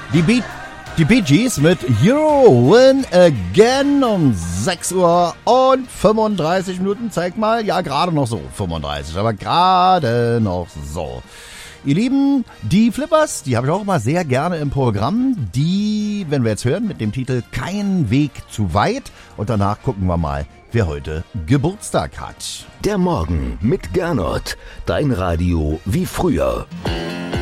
Die Bee Gees mit Hero Win Again um 6 Uhr und 35 Minuten. Zeig mal, ja, gerade noch so 35, aber gerade noch so. Ihr Lieben, die Flippers, die habe ich auch immer sehr gerne im Programm. Die, wenn wir jetzt hören, mit dem Titel Kein Weg zu weit. Und danach gucken wir mal, wer heute Geburtstag hat. Der Morgen mit Gernot. Dein Radio wie früher.